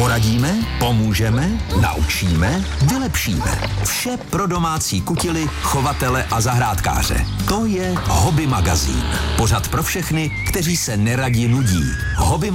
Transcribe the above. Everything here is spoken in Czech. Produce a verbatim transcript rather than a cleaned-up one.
Poradíme, pomůžeme, naučíme, vylepšíme. Vše pro domácí kutily, chovatele a zahrádkáře. To je Hobby magazín. Pořad pro všechny, kteří se neradi nudí. Hobby